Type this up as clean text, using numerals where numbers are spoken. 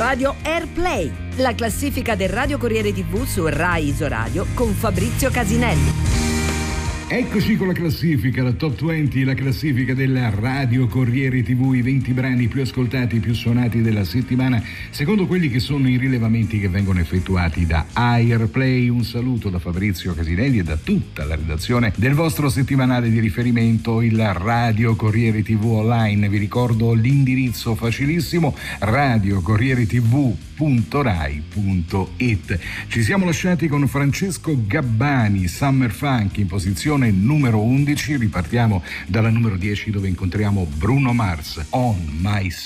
Radio Airplay, la classifica del Radio Corriere TV su Rai Isoradio con Fabrizio Casinelli. Eccoci con la classifica, la Top 20, la classifica della Radio Corriere TV, i 20 brani più ascoltati, più suonati della settimana, secondo quelli che sono i rilevamenti che vengono effettuati da Airplay. Un saluto da Fabrizio Casinelli e da tutta la redazione del vostro settimanale di riferimento, il Radio Corriere TV Online. Vi ricordo l'indirizzo facilissimo, radiocorrieretv.rai.it. Ci siamo lasciati con Francesco Gabbani, Summer Funk, in posizione numero 11. Ripartiamo dalla numero 10 dove incontriamo Bruno Mars, On My